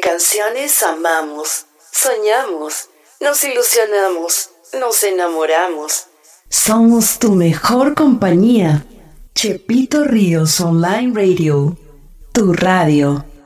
canciones amamos, soñamos, nos ilusionamos, nos enamoramos. Somos tu mejor compañía. Chepito Ríos Online Radio, tu radio.